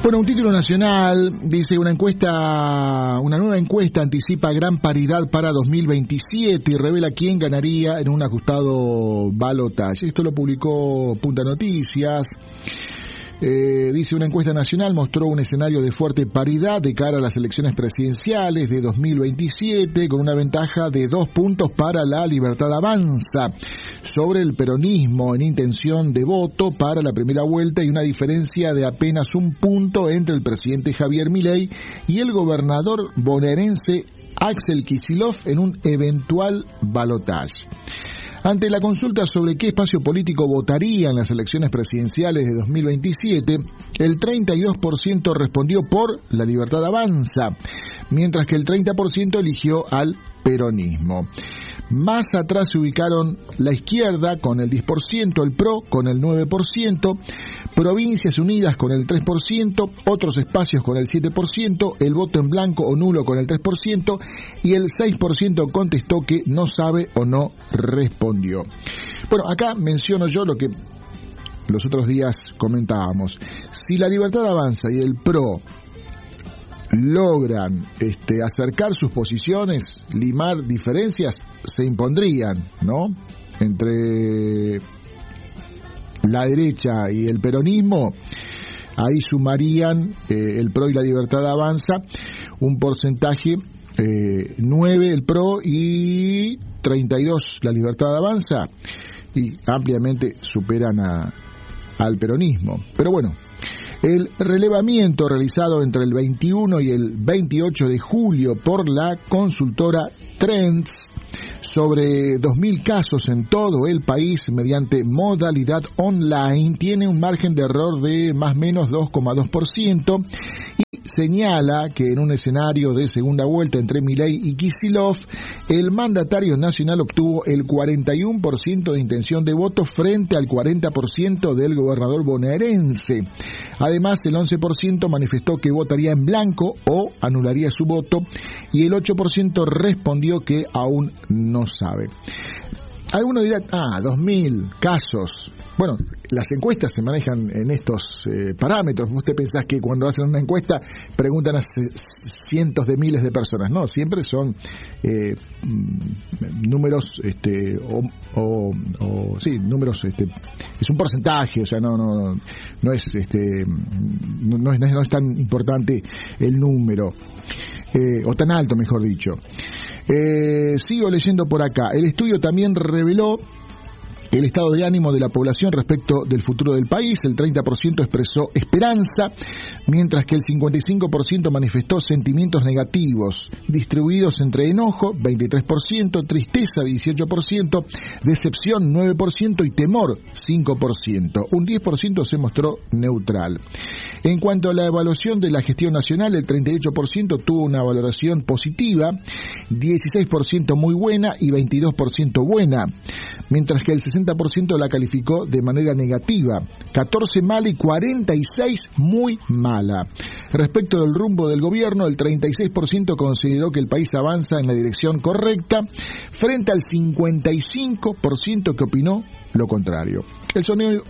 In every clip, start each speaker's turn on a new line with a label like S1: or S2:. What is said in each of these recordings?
S1: Bueno, un título nacional dice una nueva encuesta anticipa gran paridad para 2027 y revela quién ganaría en un ajustado balotaje. Esto lo publicó Punta Noticias. Dice una encuesta nacional mostró un escenario de fuerte paridad de cara a las elecciones presidenciales de 2027 con una ventaja de 2 puntos para La Libertad Avanza sobre el peronismo en intención de voto para la primera vuelta y una diferencia de apenas 1 punto entre el presidente Javier Milei y el gobernador bonaerense Axel Kicillof en un eventual balotaje. Ante la consulta sobre qué espacio político votaría en las elecciones presidenciales de 2027, el 32% respondió por La Libertad Avanza, mientras que el 30% eligió al peronismo. Más atrás se ubicaron la izquierda con el 10%, el PRO con el 9%, Provincias Unidas con el 3%, otros espacios con el 7%, el voto en blanco o nulo con el 3% y el 6% contestó que no sabe o no respondió. Bueno, acá menciono yo lo que los otros días comentábamos. Si La Libertad Avanza y el PRO logran acercar sus posiciones, limar diferencias, se impondrían, ¿no? Entre la derecha y el peronismo, ahí sumarían el PRO y La Libertad Avanza un porcentaje 9 el PRO y 32 La Libertad Avanza, y ampliamente superan al peronismo. Pero bueno, el relevamiento realizado entre el 21 y el 28 de julio por la consultora Trends sobre 2.000 casos en todo el país mediante modalidad online tiene un margen de error de más o menos 2,2% y señala que en un escenario de segunda vuelta entre Milei y Kicillof, el mandatario nacional obtuvo el 41% de intención de voto frente al 40% del gobernador bonaerense. Además, el 11% manifestó que votaría en blanco o anularía su voto y el 8% respondió que aún no sabe. Algunos dirán, 2.000 casos. Bueno, las encuestas se manejan en estos parámetros. Usted pensás que cuando hacen una encuesta preguntan a cientos de miles de personas. No, siempre son números, números, es un porcentaje, o sea, no es tan importante el número, o tan alto, mejor dicho. Sigo leyendo por acá. El estudio también reveló el estado de ánimo de la población respecto del futuro del país. El 30% expresó esperanza, mientras que el 55% manifestó sentimientos negativos, distribuidos entre enojo, 23%, tristeza, 18%, decepción, 9% y temor, 5%. Un 10% se mostró neutral. En cuanto a la evaluación de la gestión nacional, el 38% tuvo una valoración positiva, 16% muy buena y 22% buena, mientras que el 60% la calificó de manera negativa, 14 mala y 46 muy mala. Respecto del rumbo del gobierno, el 36% consideró que el país avanza en la dirección correcta, frente al 55% que opinó lo contrario. El sondeo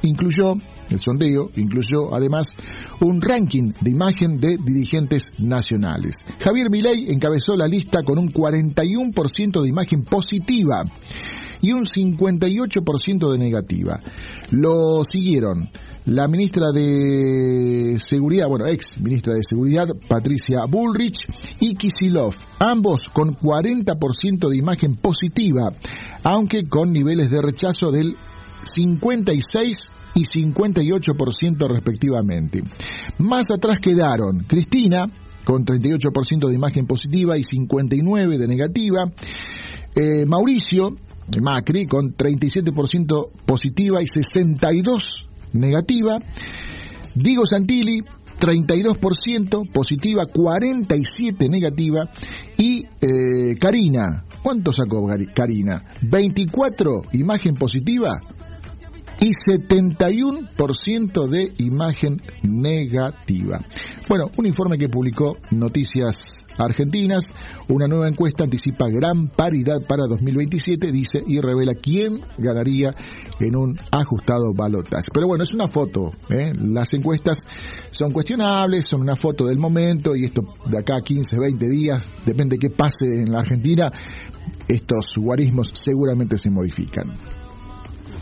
S1: incluyó además un ranking de imagen de dirigentes nacionales. Javier Milei encabezó la lista con un 41% de imagen positiva y un 58% de negativa. Lo siguieron la ministra de Seguridad, ex ministra de Seguridad, Patricia Bullrich, y Kicillof, ambos con 40% de imagen positiva, aunque con niveles de rechazo del 56 y 58% respectivamente. Más atrás quedaron Cristina, con 38% de imagen positiva y 59% de negativa, Mauricio Macri, con 37% positiva y 62% negativa, Diego Santilli, 32% positiva, 47% negativa, y Karina, ¿cuánto sacó Karina? 24% imagen positiva y 71% de imagen negativa. Bueno, un informe que publicó Noticias argentinas. Una nueva encuesta anticipa gran paridad para 2027, dice, y revela quién ganaría en un ajustado balotaje. Pero bueno, es una foto, ¿eh? Las encuestas son cuestionables, son una foto del momento, y esto de acá a 15, 20 días, depende de qué pase en la Argentina, estos guarismos seguramente se modifican.